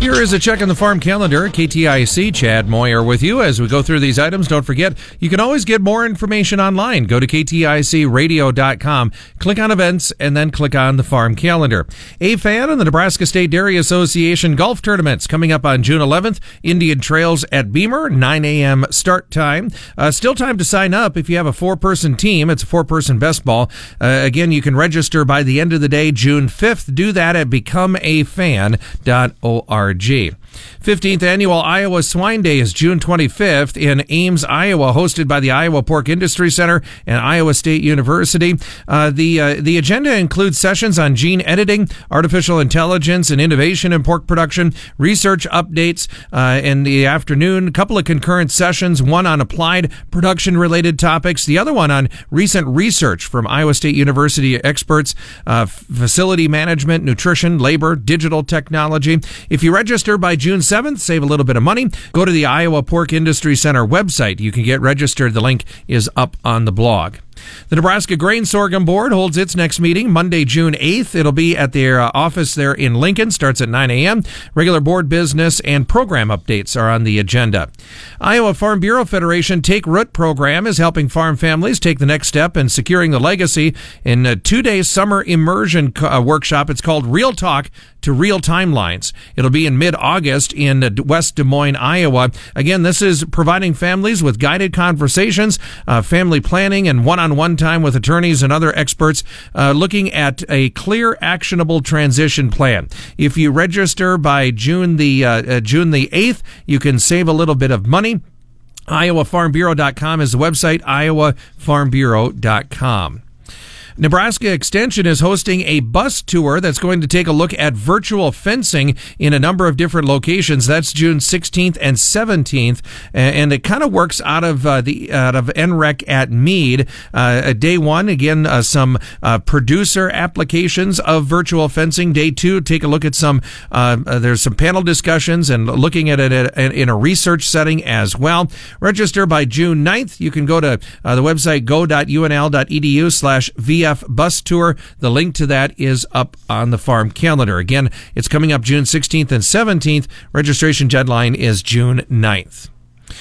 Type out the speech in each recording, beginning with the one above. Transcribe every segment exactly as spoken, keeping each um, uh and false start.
Here is a check on the farm calendar. K T I C, Chad Moyer with you as we go through these items. Don't forget, you can always get more information online. Go to K T I C radio dot com, click on events, and then click on the farm calendar. A F A N and the Nebraska State Dairy Association golf tournaments coming up on June eleventh. Indian Trails at Beamer, nine a.m. start time. Uh, still time to sign up if you have a four-person team. It's a four-person best ball. Uh, again, you can register by the end of the day, June fifth. Do that at become a fan dot org. fifteenth Annual Iowa Swine Day is June twenty-fifth in Ames, Iowa, hosted by the Iowa Pork Industry Center and Iowa State University. Uh, the uh, the agenda includes sessions on gene editing, artificial intelligence, and innovation in pork production, research updates uh, in the afternoon, a couple of concurrent sessions, one on applied production-related topics, the other one on recent research from Iowa State University experts, uh, facility management, nutrition, labor, digital technology. If you register by June seventh, save a little bit of money. Go to the Iowa Pork Industry Center website. You can get registered. The link is up on the blog. The Nebraska Grain Sorghum Board holds its next meeting Monday, June eighth. It'll be at their uh, office there in Lincoln. Starts at nine a.m. Regular board business and program updates are on the agenda. Iowa Farm Bureau Federation Take Root program is helping farm families take the next step in securing the legacy in a two-day summer immersion uh, workshop. It's called Real Talk to Real Timelines. It'll be in mid-August in uh, West Des Moines, Iowa. Again, this is providing families with guided conversations, uh, family planning, and one-on-one one time with attorneys and other experts uh, looking at a clear, actionable transition plan. If you register by June the uh, uh, June the eighth, you can save a little bit of money. Iowa Farm Bureau dot com is the website, Iowa Farm Bureau dot com. Nebraska Extension is hosting a bus tour that's going to take a look at virtual fencing in a number of different locations. That's June sixteenth and seventeenth, and it kind of works out of uh, the out of N R E C at Meade. Uh, day one, again, uh, some uh, producer applications of virtual fencing. Day two, take a look at some. Uh, there's some panel discussions and looking at it in a research setting as well. Register by June ninth. You can go to uh, the website go dot U N L dot E D U slash V F bus tour. The link to that is up on the farm calendar. Again, it's coming up June sixteenth and seventeenth. Registration deadline is June ninth.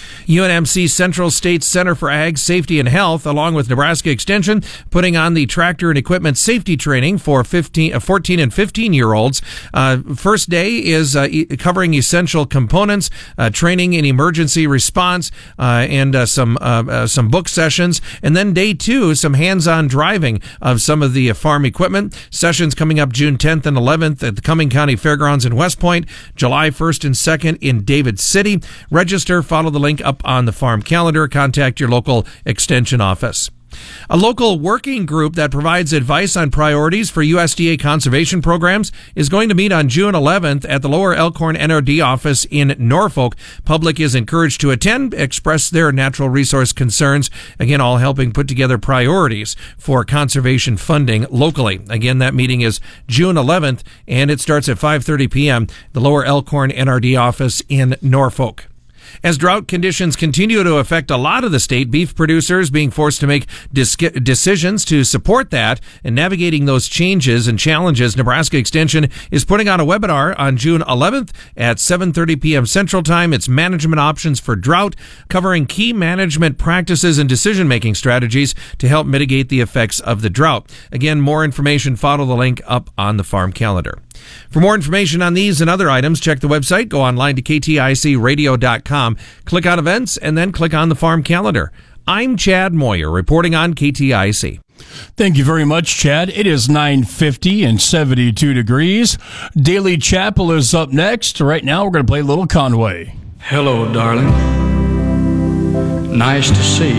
U N M C Central States Center for Ag Safety and Health, along with Nebraska Extension, putting on the tractor and equipment safety training for fifteen, fourteen and fifteen-year-olds. Uh, first day is uh, e- covering essential components, uh, training in emergency response, uh, and uh, some uh, uh, some book sessions. And then day two, some hands-on driving of some of the uh, farm equipment. Sessions coming up June tenth and eleventh at the Cumming County Fairgrounds in West Point, July first and second in David City. Register, follow the link up on the farm calendar. Contact your local extension office. A local working group that provides advice on priorities for U S D A conservation programs is going to meet on June eleventh at the Lower Elkhorn N R D office in Norfolk. Public is encouraged to attend, express their natural resource concerns, again, all helping put together priorities for conservation funding locally. Again, that meeting is June eleventh, and it starts at five thirty p.m. the Lower Elkhorn N R D office in Norfolk. As drought conditions continue to affect a lot of the state, beef producers being forced to make dis- decisions to support that and navigating those changes and challenges, Nebraska Extension is putting on a webinar on June eleventh at seven thirty p.m. Central Time. It's Management Options for Drought, covering key management practices and decision-making strategies to help mitigate the effects of the drought. Again, more information, follow the link up on the farm calendar. For more information on these and other items, check the website, go online to K T I C radio dot com, click on events, and then click on the farm calendar. I'm Chad Moyer reporting on K T I C. Thank you very much, Chad. It is nine fifty and seventy-two degrees. Daily Chapel is up next. Right now, we're going to play a little Conway. Hello, darling. Nice to see you.